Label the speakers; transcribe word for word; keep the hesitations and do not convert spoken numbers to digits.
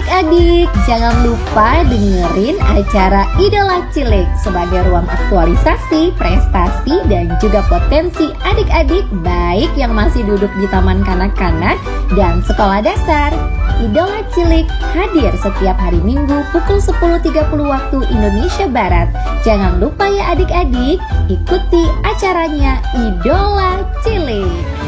Speaker 1: Adik-adik, jangan lupa dengerin acara Idola Cilik sebagai ruang aktualisasi, prestasi, dan juga potensi adik-adik baik yang masih duduk di taman kanak-kanak dan sekolah dasar. Idola Cilik hadir setiap hari Minggu pukul sepuluh tiga puluh waktu Indonesia Barat. Jangan lupa ya adik-adik, ikuti acaranya Idola Cilik.